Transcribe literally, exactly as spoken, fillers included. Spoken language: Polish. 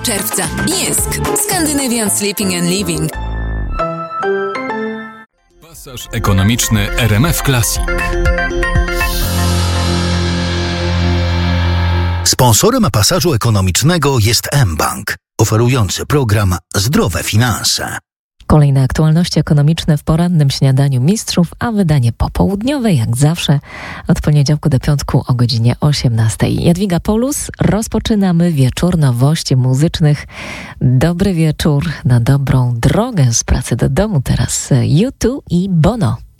czerwca. Jysk. Scandinavian Sleeping and Living. Pasaż ekonomiczny R M F Classic. Sponsorem pasażu ekonomicznego jest mBank, oferujący program Zdrowe Finanse. Kolejne aktualności ekonomiczne w porannym śniadaniu mistrzów, a wydanie popołudniowe jak zawsze od poniedziałku do piątku o godzinie osiemnastej. Jadwiga Paulus, rozpoczynamy wieczór nowości muzycznych. Dobry wieczór, na dobrą drogę z pracy do domu teraz U dwa i Bono.